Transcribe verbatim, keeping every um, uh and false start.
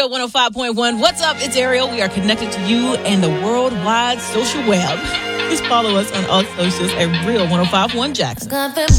Real one oh five point one. What's up? It's Ariel. We are connected to you and the worldwide social web. Please follow us on all socials at Real one oh five point one Jackson.